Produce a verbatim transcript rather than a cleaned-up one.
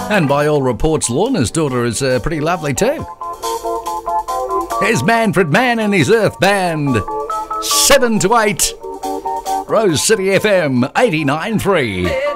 And by all reports, Lorna's daughter is uh, pretty lovely too. Here's Manfred Mann and his Earth Band. seven to eight. Rose City F M eighty-nine point three.